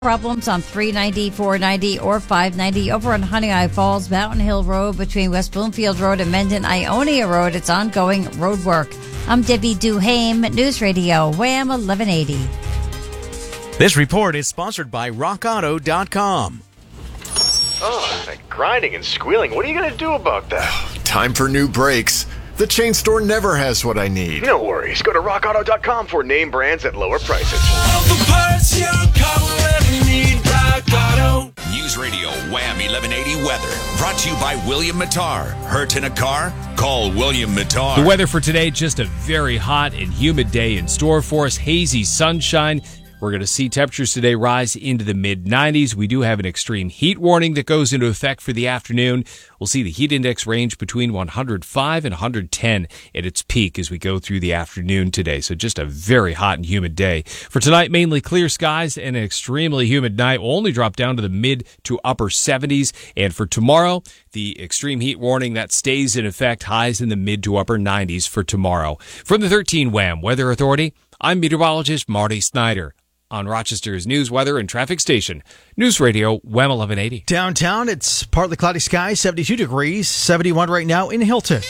Problems on 390, 490, or 590 over on Honey Falls, Mountain Hill Road between West Bloomfield Road and Mendon Ionia Road. It's ongoing road work. I'm Debbie Duhame, News Radio, Wham 1180. This report is sponsored by RockAuto.com. Oh, that grinding and squealing. What are you going to do about that? Time for new brakes. The chain store never has what I need. No worries. Go to RockAuto.com for name brands at lower prices. All the parts your car will ever need, Rock Auto. News Radio Wham 1180 weather. Brought to you by William Mattar. Hurt in a car? Call William Mattar. The weather for today, just a very hot and humid day in store for us. Hazy sunshine. We're going to see temperatures today rise into the mid-90s. We do have an extreme heat warning that goes into effect for the afternoon. We'll see the heat index range between 105 and 110 at its peak as we go through the afternoon today. So just a very hot and humid day. For tonight, mainly clear skies and an extremely humid night. Will only drop down to the mid to upper 70s. And for tomorrow, the extreme heat warning that stays in effect, highs in the mid to upper 90s for tomorrow. From the 13 Wham Weather Authority, I'm meteorologist Marty Snyder. On Rochester's news, weather, and traffic station. News Radio, Wham 1180. Downtown, it's partly cloudy skies, 72 degrees, 71 right now in Hilton.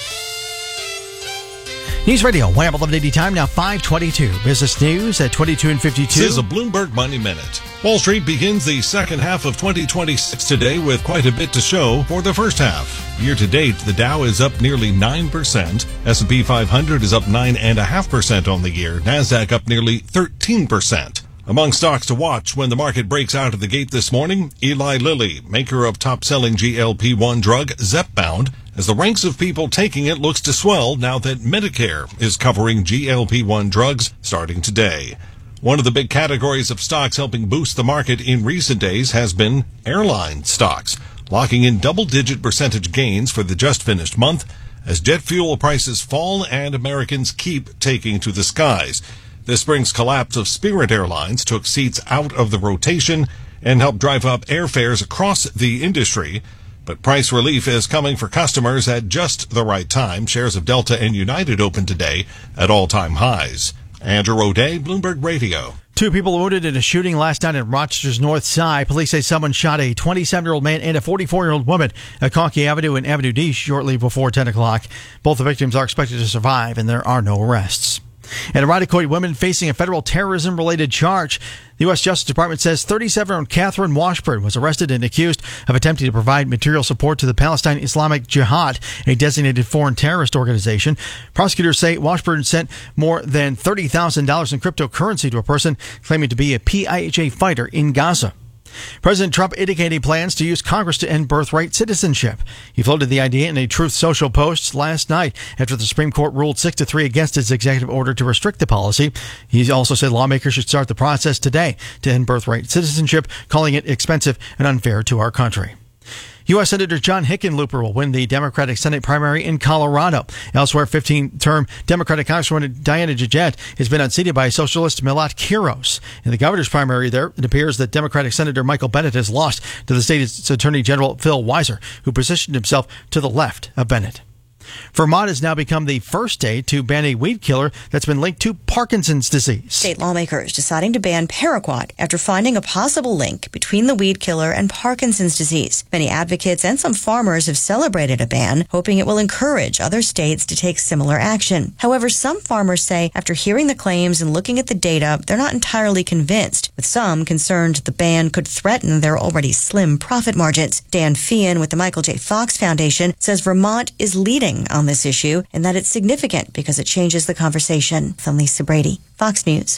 News Radio, Wham 1180 time, now 5:22. Business news at 22 and 52. This is a Bloomberg Money Minute. Wall Street begins the second half of 2026 today with quite a bit to show for the first half. Year to date, the Dow is up nearly 9%. S&P 500 is up 9.5% on the year. NASDAQ up nearly 13%. Among stocks to watch when the market breaks out of the gate this morning, Eli Lilly, maker of top-selling GLP-1 drug Zepbound, as the ranks of people taking it looks to swell now that Medicare is covering GLP-1 drugs starting today. One of the big categories of stocks helping boost the market in recent days has been airline stocks, locking in double-digit percentage gains for the just-finished month as jet fuel prices fall and Americans keep taking to the skies. This spring's collapse of Spirit Airlines took seats out of the rotation and helped drive up airfares across the industry. But price relief is coming for customers at just the right time. Shares of Delta and United opened today at all-time highs. Andrew O'Day, Bloomberg Radio. 2 people wounded in a shooting last night in Rochester's North Side. Police say someone shot a 27-year-old man and a 44-year-old woman at Conkey Avenue and Avenue D shortly before 10 o'clock. Both the victims are expected to survive, and there are no arrests. An Irondequoit woman facing a federal terrorism-related charge. The U.S. Justice Department says 37-year-old Catherine Washburn was arrested and accused of attempting to provide material support to the Palestine Islamic Jihad, a designated foreign terrorist organization. Prosecutors say Washburn sent more than $30,000 in cryptocurrency to a person claiming to be a PIHA fighter in Gaza. President Trump indicated plans to use Congress to end birthright citizenship. He floated the idea in a Truth Social post last night after the Supreme Court ruled 6-3 against its executive order to restrict the policy. He also said lawmakers should start the process today to end birthright citizenship, calling it expensive and unfair to our country. U.S. Senator John Hickenlooper will win the Democratic Senate primary in Colorado. Elsewhere, 15-term Democratic Congresswoman Diana Gigette has been unseated by Socialist Milat Quiros. In the governor's primary there, it appears that Democratic Senator Michael Bennet has lost to the state's Attorney General Phil Weiser, who positioned himself to the left of Bennet. Vermont has now become the first state to ban a weed killer that's been linked to Parkinson's disease. State lawmakers deciding to ban paraquat after finding a possible link between the weed killer and Parkinson's disease. Many advocates and some farmers have celebrated a ban, hoping it will encourage other states to take similar action. However, some farmers say after hearing the claims and looking at the data, they're not entirely convinced, with some concerned the ban could threaten their already slim profit margins. Dan Feehan with the Michael J. Fox Foundation says Vermont is leading on this issue and that it's significant because it changes the conversation. I'm Lisa Brady, Fox News.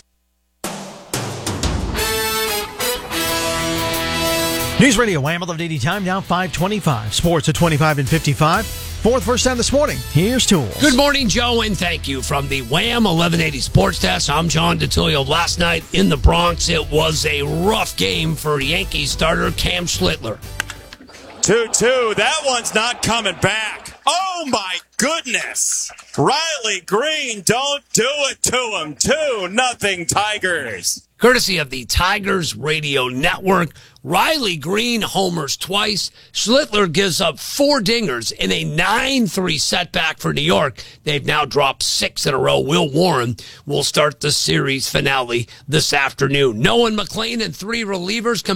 News Radio, Wham 1180 time, now 5:25. Sports at 25 and 55. Fourth first down this morning. Here's Tools. Good morning, Joe, and thank you. From the Wham 1180 Sports Desk, I'm John DeTilio. Last night in the Bronx, it was a rough game for Yankees starter Cam Schlittler. 2-2. That one's not coming back. Oh, my goodness. Riley Green, don't do it to him. 2-0 Tigers. Courtesy of the Tigers Radio Network, Riley Green homers twice. Schlittler gives up 4 dingers in a 9-3 setback for New York. They've now dropped 6 in a row. Will Warren will start the series finale this afternoon. Noah McLean and 3 relievers